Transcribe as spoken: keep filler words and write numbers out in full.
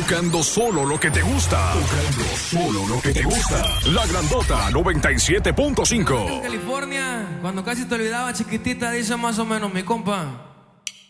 Tocando solo lo que te gusta. Tocando solo lo que te gusta. La Grandota noventa y siete punto cinco. En California, cuando casi te olvidaba, chiquitita, dice más o menos mi compa.